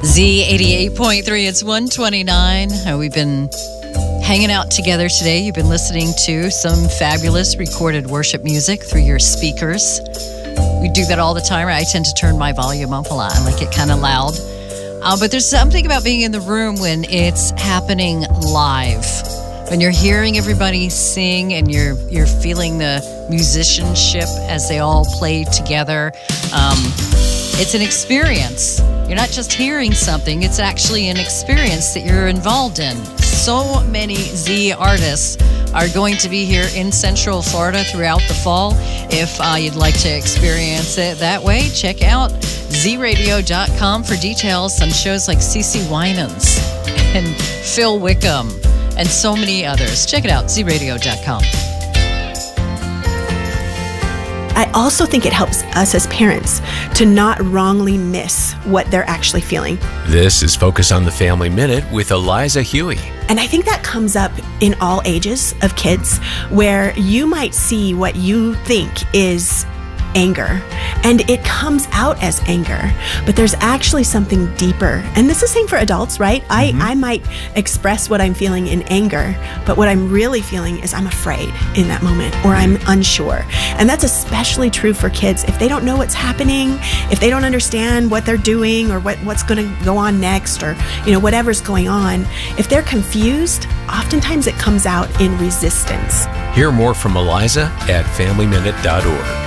Z88.3, it's 129. We've been hanging out together today. You've been listening to some fabulous recorded worship music through your speakers. We do that all the time. I tend to turn my volume up a lot. I like it kind of loud. But there's something about being in the room when it's happening live. When you're hearing everybody sing and you're feeling the musicianship as they all play together. It's an experience. You're not just hearing something, it's actually an experience that you're involved in. So many Z artists are going to be here in Central Florida throughout the fall. If you'd like to experience it that way, check out zradio.com for details on shows like CeCe Winans and Phil Wickham and so many others. Check it out, zradio.com. I also think it helps us as parents to not wrongly miss what they're actually feeling. This is Focus on the Family Minute with Eliza Huey. And I think that comes up in all ages of kids, where you might see what you think is anger, and it comes out as anger, but there's actually something deeper. And this is the same for adults, right? I might express what I'm feeling in anger, but what I'm really feeling is I'm afraid in that moment, or I'm unsure. And that's especially true for kids. If they don't know what's happening, if they don't understand what they're doing or what's going to go on next, or whatever's going on, if they're confused, oftentimes it comes out in resistance. Hear more from Eliza at FamilyMinute.org.